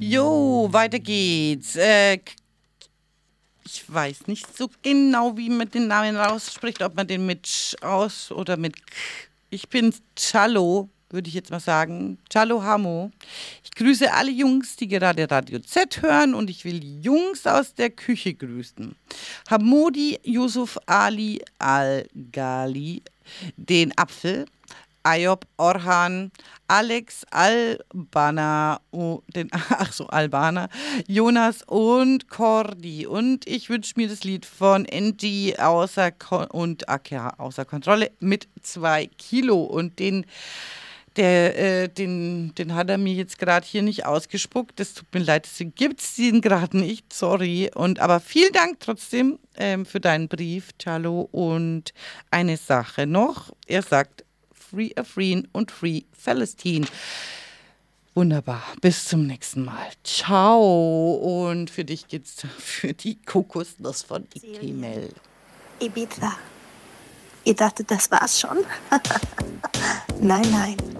Jo, weiter geht's. Ich weiß nicht so genau, wie man den Namen rausspricht, ob man den mit Sch aus oder mit K. Ich bin Chalo, würde ich jetzt mal sagen. Chalo Hamo. Ich grüße alle Jungs, die gerade Radio Z hören, und ich will die Jungs aus der Küche grüßen. Hamodi Yusuf Ali Al-Ghali, den Apfel, Ayob Orhan, Alex Albana, Albana, Jonas und Cordi. Und ich wünsche mir das Lied von NG und Aka außer Kontrolle mit 2 Kilo. Und den hat er mir jetzt gerade hier nicht ausgespuckt. Das tut mir leid, deswegen gibt es den gerade nicht. Sorry. Aber vielen Dank trotzdem für deinen Brief, Chalo. Und eine Sache noch. Er sagt, Free Afrin und Free Palestine. Wunderbar. Bis zum nächsten Mal. Ciao. Und für dich geht's für die Kokosnuss von Ikemel. Ibiza. Ihr dachtet, das war's schon? Nein, nein.